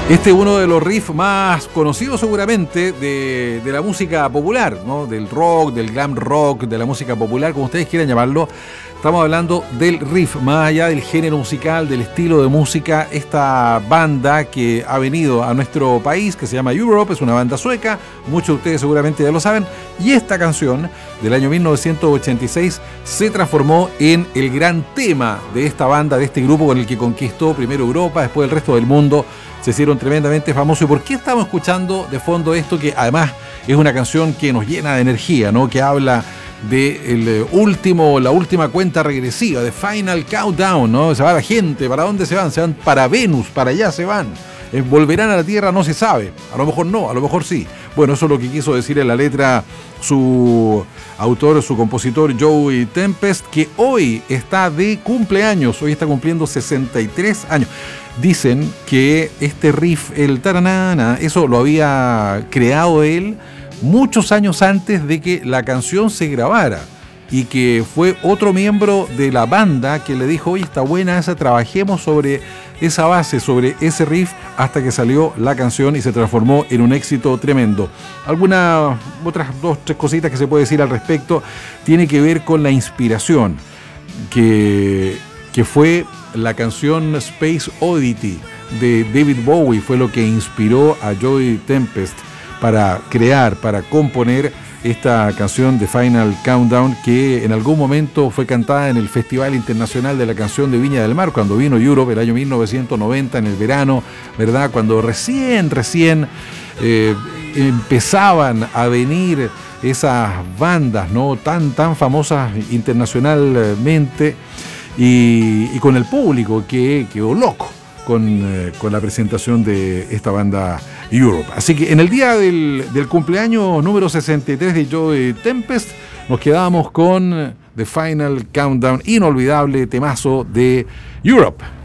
Este es uno de los riffs más conocidos seguramente de la música popular, ¿no? Del rock, del glam rock, de la música popular, como ustedes quieran llamarlo. Estamos hablando del riff, más allá del género musical, del estilo de música. Esta banda que ha venido a nuestro país, que se llama Europe, es una banda sueca, muchos de ustedes seguramente ya lo saben, y esta canción del año 1986 se transformó en el gran tema de esta banda, de este grupo con el que conquistó primero Europa, después el resto del mundo. Se hicieron tremendamente famosos. ¿Y por qué estamos escuchando de fondo esto, que además es una canción que nos llena de energía, ¿no? Que habla de la última cuenta regresiva, de Final Countdown, ¿no? Se va la gente, ¿para dónde se van? Se van para Venus, para allá se van. ¿Volverán a la Tierra? No se sabe. A lo mejor no, a lo mejor sí. Bueno, eso es lo que quiso decir en la letra su autor, su compositor Joey Tempest, que hoy está de cumpleaños, hoy está cumpliendo 63 años. Dicen que este riff, el taranana, eso lo había creado él muchos años antes de que la canción se grabara, y que fue otro miembro de la banda que le dijo: oye, está buena esa, trabajemos sobre esa base, sobre ese riff, hasta que salió la canción y se transformó en un éxito tremendo. Algunas otras 2-3 cositas que se puede decir al respecto. Tiene que ver con la inspiración que fue la canción Space Oddity de David Bowie. Fue lo que inspiró a Joey Tempest para crear, para componer esta canción de Final Countdown, que en algún momento fue cantada en el Festival Internacional de la Canción de Viña del Mar, cuando vino Europe el año 1990, en el verano, ¿verdad? Cuando recién empezaban a venir esas bandas, ¿no? tan famosas internacionalmente, y con el público que quedó loco con la presentación de esta banda Europe. Así que en el día del cumpleaños número 63 de Joey Tempest, nos quedamos con The Final Countdown, inolvidable temazo de Europe.